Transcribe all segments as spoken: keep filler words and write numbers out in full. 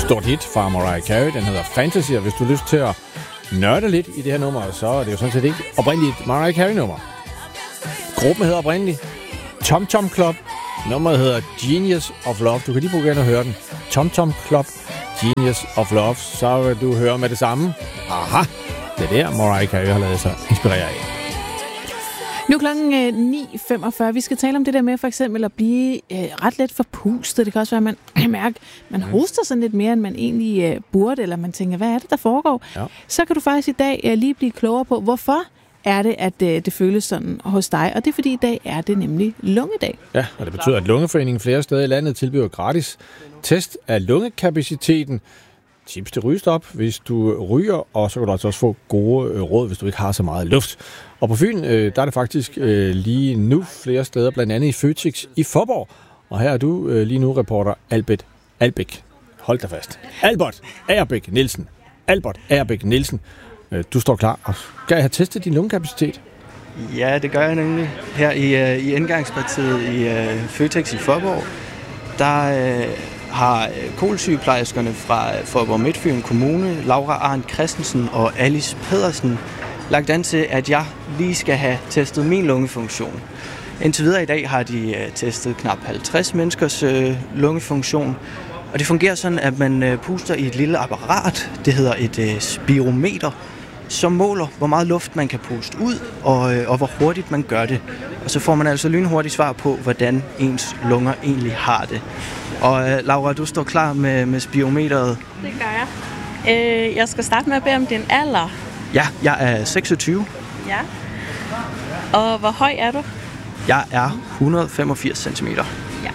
stort hit fra Mariah Carey. Den hedder Fantasy, og hvis du har lyst til at nørde lidt i det her nummer, så er det jo sådan set ikke oprindeligt et Mariah Carey-nummer. Gruppen hedder oprindeligt Tom Tom Club. Nummeret hedder Genius of Love. Du kan lige begynde at høre den. Tom Tom Club, Genius of Love. Så vil du høre med det samme. Aha, det er der, Mariah Carey har lavet sig inspirere af. Nu er klokken ni femogfyrre. Vi skal tale om det der med for eksempel at blive øh, ret let forpustet. Det kan også være, at man kan mærke, man hoster sådan lidt mere, end man egentlig øh, burde, eller man tænker, hvad er det, der foregår? Ja. Så kan du faktisk i dag øh, lige blive klogere på, hvorfor er det, at øh, det føles sådan hos dig. Og det er fordi, i dag er det nemlig lungedag. Ja, og det betyder, at Lungeforeningen flere steder i landet tilbyder gratis test af lungekapaciteten. Tips til rygestop, hvis du ryger, og så kan du altså også få gode øh, råd, hvis du ikke har så meget luft. Og på Fyn, øh, der er det faktisk øh, lige nu flere steder, blandt andet i Føtex i Faaborg. Og her er du øh, lige nu reporter Albert Albæk. Hold dig fast. Albert Agerbæk Nielsen. Albert Agerbæk Nielsen. Øh, du står klar. Og skal jeg have testet din lungekapacitet? Ja, det gør jeg nemlig. Her i, øh, i indgangspartiet i øh, Føtex i Faaborg, der øh, har kolsygeplejerskerne fra Faaborg Midtfyn Kommune, Laura Arndt Christensen og Alice Pedersen, lagt an til, at jeg lige skal have testet min lungefunktion. Indtil videre i dag har de uh, testet knap halvtreds menneskers uh, lungefunktion, og det fungerer sådan, at man uh, puster i et lille apparat, det hedder et uh, spirometer, som måler, hvor meget luft man kan puste ud, og, uh, og hvor hurtigt man gør det. Og så får man altså lynhurtigt svar på, hvordan ens lunger egentlig har det. Og uh, Laura, du står klar med, med spirometeret. Det gør jeg. Øh, jeg skal starte med at bede om din alder. Ja, jeg er seksogtyve. Ja. Og hvor høj er du? Jeg er et hundrede og femogfirs centimeter. Ja.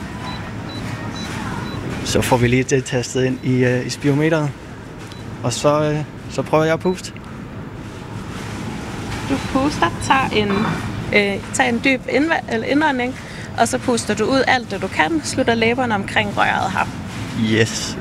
Så får vi lige det tastet ind i, uh, i spirometeret. Og så, uh, så prøver jeg at puste. Du puster, tager en, øh, tager en dyb indv- eller indånding, og så puster du ud alt det du kan, slutter læberne omkring røret her. Yes.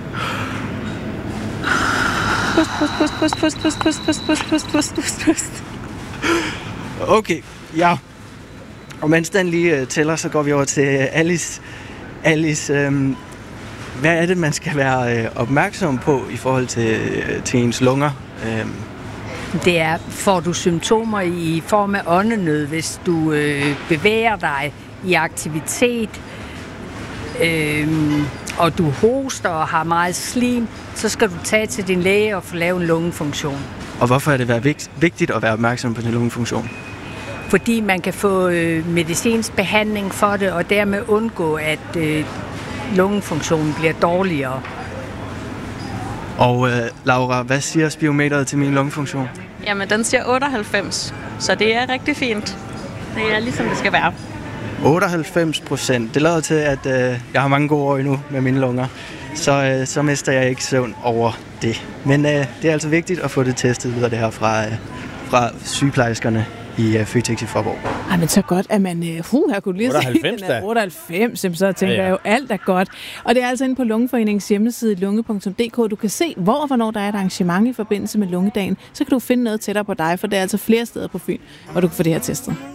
Pust, pust, pust, pust, pust, pust, pust, pust, pust, pust, pust, pust. Okay, ja. Og mens den lige uh, tæller, så går vi over til Alice. Alice, øhm, hvad er det, man skal være øh, opmærksom på i forhold til, øh, til ens lunger? Øhm. Det er, får du symptomer i form af åndenød, hvis du øh, bevæger dig i aktivitet, øh, og du hoster og har meget slim, så skal du tage til din læge og få lavet en lungefunktion. Og hvorfor er det vigtigt at være opmærksom på din lungefunktion? Fordi man kan få øh, medicinsk behandling for det, og dermed undgå, at øh, lungefunktionen bliver dårligere. Og øh, Laura, hvad siger spirometeret til min lungefunktion? Jamen, den siger otteoghalvfems, så det er rigtig fint. Det er ligesom det skal være. otteoghalvfems procent. Det lader til, at øh, jeg har mange gode år endnu med mine lunger. Så, øh, så mister jeg ikke søvn over det. Men øh, det er altså vigtigt at få det testet videre det her fra, øh, fra sygeplejerskerne i uh, Føtex i Faaborg. Ej, men så godt, at man... Uh, huh, jeg kunne lige otteoghalvfems, se, den er otteoghalvfems, så tænker ja, ja. jeg jo, alt er godt. Og det er altså inde på Lungeforeningens hjemmeside, lunge punktum d k. Du kan se, hvor og hvornår der er et arrangement i forbindelse med lungedagen. Så kan du finde noget tættere på dig, for der er altså flere steder på Fyn, hvor du kan få det her testet.